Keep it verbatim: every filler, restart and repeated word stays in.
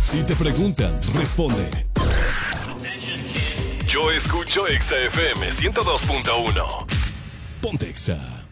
Si te preguntan, responde. Yo escucho Exa F M ciento dos punto uno. Ponte Exa.